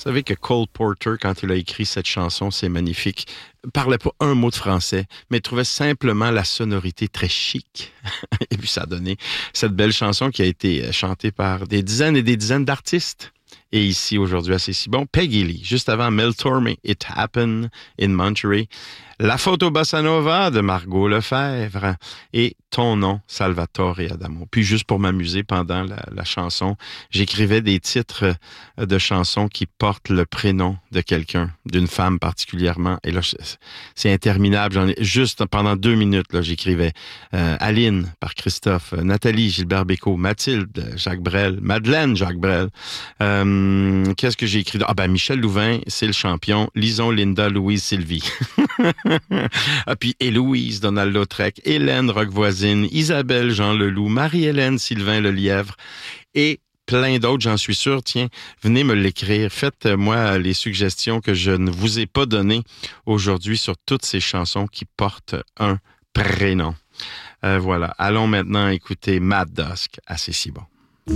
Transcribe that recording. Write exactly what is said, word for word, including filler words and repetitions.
savez que Cole Porter, quand il a écrit cette chanson, c'est magnifique, parlait pas un mot de français, mais trouvait simplement la sonorité très chic. Et puis ça a donné cette belle chanson qui a été chantée par des dizaines et des dizaines d'artistes. Et ici, aujourd'hui, à C'est si bon, Peggy Lee, juste avant Mel Tormé, It Happened in Monterey. La photo Bossa Nova de Margot Lefebvre et Ton nom, Salvatore Adamo. Puis juste pour m'amuser pendant la, la chanson, j'écrivais des titres de chansons qui portent le prénom de quelqu'un, d'une femme particulièrement. Et là, c'est interminable. J'en ai, juste pendant deux minutes, là, j'écrivais euh, Aline par Christophe, Nathalie, Gilbert Bécaud, Mathilde, Jacques Brel, Madeleine, Jacques Brel. Euh, qu'est-ce que j'ai écrit? Ah ben Michel Louvain, c'est le champion. Lison, Linda, Louise, Sylvie. Ah, puis Héloïse, Donald Lautrec, Hélène Roquevoisine, Isabelle Jean Leloup, Marie-Hélène Sylvain Lelièvre et plein d'autres, j'en suis sûr. Tiens, venez me l'écrire. Faites-moi les suggestions que je ne vous ai pas données aujourd'hui sur toutes ces chansons qui portent un prénom. Euh, voilà. Allons maintenant écouter Matt Dusk à C'est si bon.